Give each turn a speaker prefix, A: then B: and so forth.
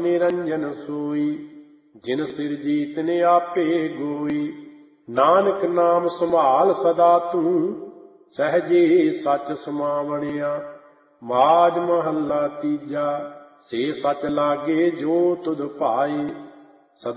A: ਨਿਰੰਜਨ ਸੋਈ, ਜਿਨ ਸਿਰਜੀ ਤਿਨ ਆਪੇ ਗੋਈ। ਨਾਨਕ ਨਾਮ ਸੰਭਾਲ ਸਦਾ ਤੂੰ, ਸਹਿਜੇ ਸੱਚ ਸਮਾਵਣਿਆ। ਮਾਝ ਮਹੱਲਾ ਤੀਜਾ। ਸੇ ਸੱਚ ਲਾਗੇ ਜੋ ਤੁਧ ਭਾਏ,